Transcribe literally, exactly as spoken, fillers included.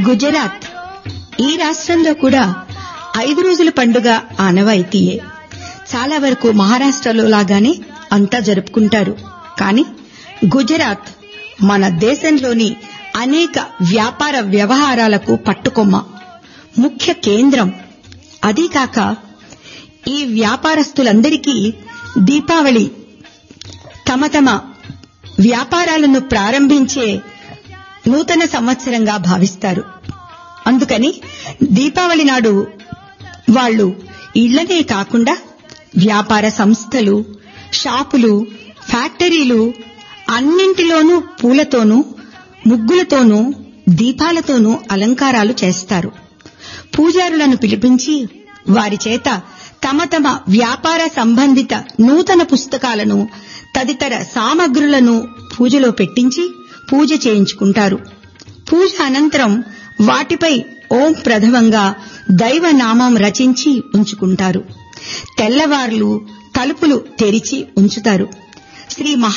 గుజరాత్ ఈ రాష్ట్రంలో కూడా ఐదు రోజుల పండుగ ఆనవాయితీయే. చాలా వరకు మహారాష్ట్రలో లాగానే అంతా జరుపుకుంటారు. కానీ గుజరాత్ మన దేశంలోని అనేక వ్యాపార వ్యవహారాలకు పట్టుకొమ్మ, ముఖ్య కేంద్రం. అదీకాక ఈ వ్యాపారస్తులందరికీ దీపావళి తమ తమ వ్యాపారాలను ప్రారంభించే నూతన సంవత్సరంగా భావిస్తారు. అందుకని దీపావళి నాడు వాళ్ళు ఇళ్లనే కాకుండా వ్యాపార సంస్థలు, షాపులు, ఫ్యాక్టరీలు అన్నింటిలోనూ పూలతోనూ, ముగ్గులతోనూ, దీపాలతోనూ అలంకారాలు చేస్తారు. పూజారులను పిలిపించి వారి చేత తమ తమ వ్యాపార సంబంధిత నూతన పుస్తకాలను, తదితర సామగ్రులను పూజలో పెట్టించి పూజ చేయించుకుంటారు. పూజ అనంతరం వాటిపై ఓం ప్రథమంగా దైవనామం రచించి ఉంచుకుంటారు. తెల్లవార్లు తలుపులు తెరిచి ఉంచుతారు. శ్రీ